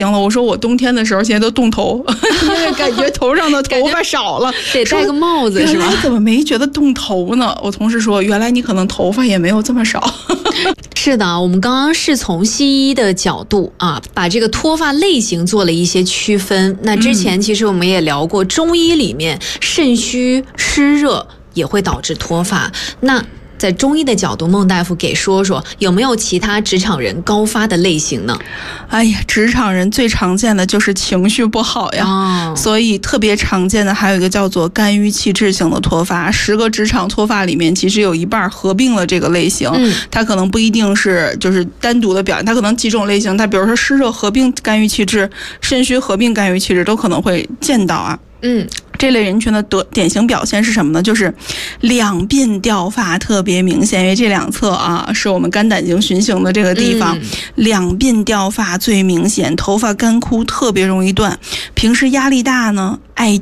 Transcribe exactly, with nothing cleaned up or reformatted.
行了，我说我冬天的时候现在都冻头，因为感觉头上的头发少了， 得戴个帽子是吧？ 原来怎么没觉得冻头呢？我同事说，原来你可能头发也没有这么少。 是的，我们刚刚是从西医的角度啊，把这个脱发类型做了一些区分。那之前其实我们也聊过，中医里面肾虚湿热也会导致脱发。那在中医的角度，孟大夫给说说有没有其他职场人高发的类型呢？ 哎呀，职场人最常见的就是情绪不好呀，哦、所以特别常见的还有一个叫做肝郁气滞型的脱发。十个职场脱发里面，其实有一半合并了这个类型。嗯，它可能不一定是就是单独的表现，它可能几种类型，它比如说湿热合并肝郁气滞，肾虚合并肝郁气滞，都可能会见到啊。嗯，这类人群的得典型表现是什么呢？就是两鬓掉发特别明显，因为这两侧啊是我们肝胆经循行的这个地方，嗯、两鬓掉发最明显，头发干枯特别容易断。平时压力大呢，爱